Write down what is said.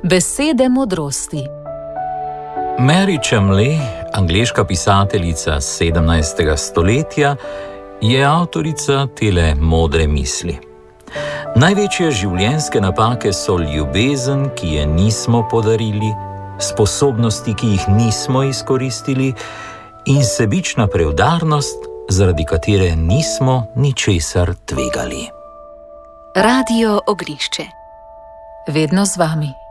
Besede modrosti. Mary Chamley, angleška pisateljica 17. stoletja, je avtorica tele modre misli. Največje življenjske napake so ljubezen, ki je nismo podarili, sposobnosti, ki jih nismo izkoristili, in sebična preudarnost, zaradi katere nismo ničesar tvegali. Radio Ognjišče. Vedno z vami.